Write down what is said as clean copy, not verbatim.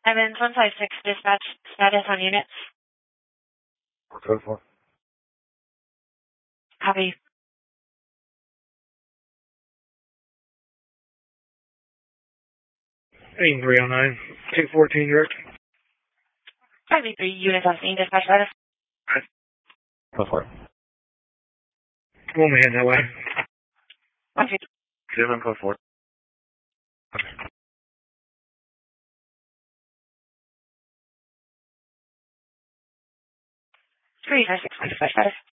Evans 156 dispatch status on units. Code 4. Copy. Aim 309. 214 direct. Copy 3 units on scene dispatch status. Code 4. One man that way. 150. 7 code 4. Okay. 356 dispatch status.